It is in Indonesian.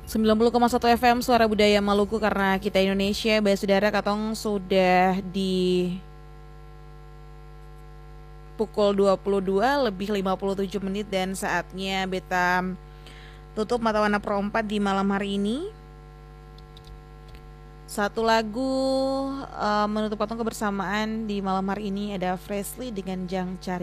90,1 FM Suara Budaya Maluku, karena kita Indonesia. Baik saudara, katong sudah di pukul 22 lebih 57 menit dan saatnya beta tutup mata warna perempat di malam hari ini. Satu lagu menutup katong kebersamaan di malam hari ini ada Freshly dengan Jang Cari.